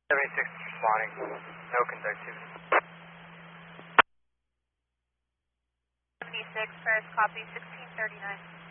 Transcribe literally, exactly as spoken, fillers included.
seventy-six responding. No conductivity. seventy-six, first copy, sixteen thirty-nine.